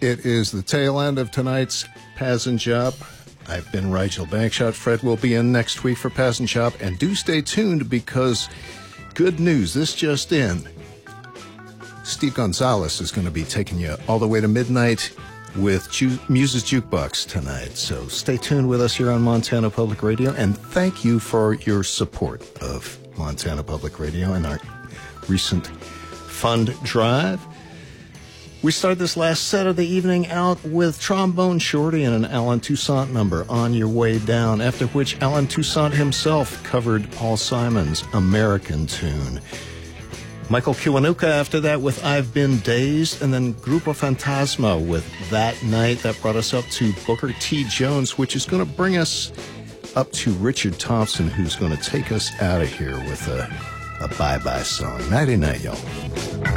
It is the tail end of tonight's Paz and Shop. I've been Rigel Bankshot. Fred will be in next week for Paz and Shop. And do stay tuned because good news, this just in. Steve Gonzalez is going to be taking you all the way to midnight with Muse's Jukebox tonight. So stay tuned with us here on Montana Public Radio. And thank you for your support of Montana Public Radio and our recent fund drive. We started this last set of the evening out with Trombone Shorty and an Alan Toussaint number, On Your Way Down, after which Alan Toussaint himself covered Paul Simon's American tune. Michael Kiwanuka after that with I've Been Dazed, and then Grupo Fantasma with That Night. That brought us up to Booker T. Jones, which is going to bring us up to Richard Thompson, who's going to take us out of here with a bye-bye song. Nighty-night, y'all.